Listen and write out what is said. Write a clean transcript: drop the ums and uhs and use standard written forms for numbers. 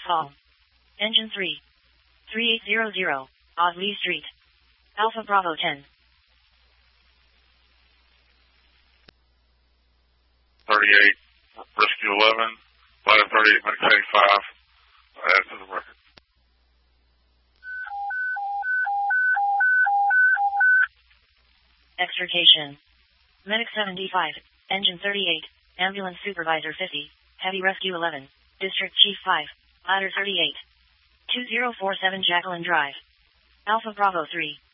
Hall. Engine 3. 3800, Audley Street. Alpha Bravo 10. 38, Rescue 11, Ladder 38, Medic 75, add to the record. Extrication. Medic 75, Engine 38, Ambulance Supervisor 50, Heavy Rescue 11, District Chief 5, Ladder 38. 2047 Jacqueline Drive. Alpha Bravo 3.